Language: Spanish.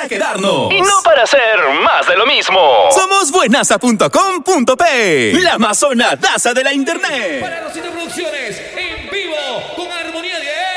para quedarnos. Y no para hacer más de lo mismo. Somos buenaza.com.p, la más sonadaza de la internet. Para los Producciones, en vivo, con Armonía 10.